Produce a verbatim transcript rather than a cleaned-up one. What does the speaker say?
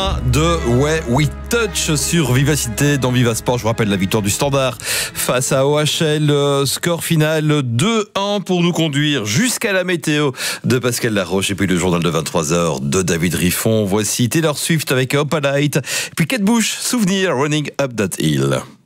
De Ouais We Touch sur Vivacité dans Vivasport. Je vous rappelle la victoire du Standard face à O H L. Score final deux un pour nous conduire jusqu'à la météo de Pascal Laroche. Et puis le journal de vingt-trois heures de David Riffon. Voici Taylor Swift avec Opalite. Puis Kate Bush, Souvenir, Running Up That Hill.